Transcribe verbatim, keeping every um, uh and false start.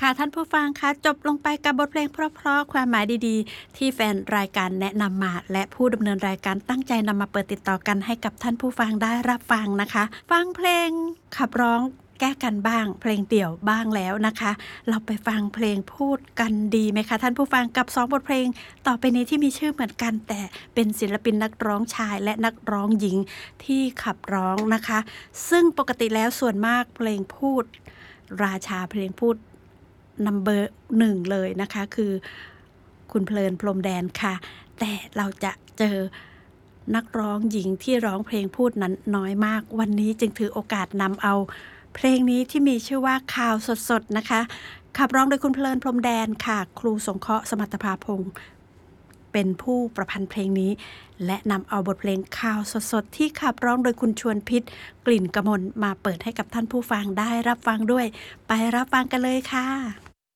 ค่ะท่านผู้ฟังคะจบลงไปกับบทเพลงเพราะๆความหมายดีๆที่แฟนรายการแนะนำมาและผู้ดำเนินรายการตั้งใจนำมาเปิดติดต่อกันให้กับท่านผู้ฟังได้รับฟังนะคะฟังเพลงขับร้องแก้กันบ้างเพลงเดี่ยวบ้างแล้วนะคะเราไปฟังเพลงพูดกันดีไหมคะท่านผู้ฟังกับสองบทเพลงต่อไปนี้ที่มีชื่อเหมือนกันแต่เป็นศิลปินนักร้องชายและนักร้องหญิงที่ขับร้องนะคะซึ่งปกติแล้วส่วนมากเพลงพูดราชาเพลงพูดนัมเบอร์หนึ่งเลยนะคะคือคุณเพลินพรหมแดนค่ะแต่เราจะเจอนักร้องหญิงที่ร้องเพลงพูดนั้นน้อยมากวันนี้จึงถือโอกาสนำเอาเพลงนี้ที่มีชื่อว่าข่าวสดๆนะคะขับร้องโดยคุณเพลินพรหมแดนค่ะครูสงเคราะห์สมรรถภาพงศ์เป็นผู้ประพันธ์เพลงนี้และนำเอาบทเพลงข่าวสดๆที่ขับร้องโดยคุณชวนพิษกลิ่นกมลมาเปิดให้กับท่านผู้ฟังได้รับฟังด้วยไปรับฟังกันเลยค่ะ